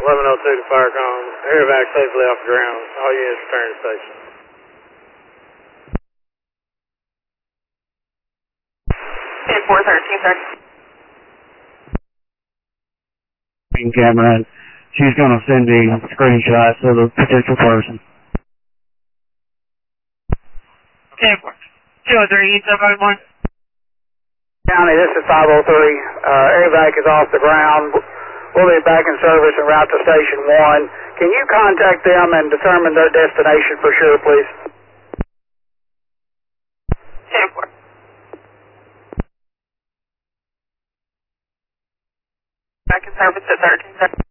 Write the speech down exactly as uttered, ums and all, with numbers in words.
eleven oh two to Firecon. Air evac safely off the ground. All units return to station. ten four thirteen, sir. Camera. She's going to send the screenshots of the potential person. ten four two oh three, seven one. County, this is five oh three. Uh, air evac is off the ground. We'll be back in service en route to Station one. Can you contact them and determine their destination for sure, please? ten four. Back in service at thirteen, sir.